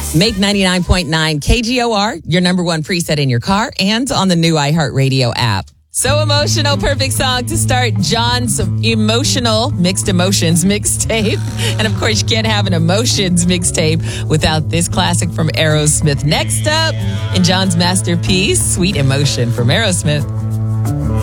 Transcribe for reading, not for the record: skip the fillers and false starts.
Make 99.9 KGOR your number one preset in your car and on the new iHeartRadio app. So emotional, perfect song to start John's emotional Mixed Emotions mixtape. And of course, you can't have an emotions mixtape without this classic from Aerosmith. Next up in John's masterpiece, Sweet Emotion from Aerosmith.